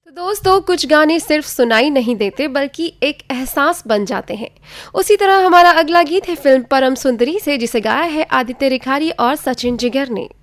तो दोस्तों, कुछ गाने सिर्फ सुनाई नहीं देते बल्कि एक एहसास बन जाते हैं। उसी तरह हमारा अगला गीत है फिल्म परम सुंदरी से, जिसे गाया है आदित्य रिखारी और सचिन जिगर ने।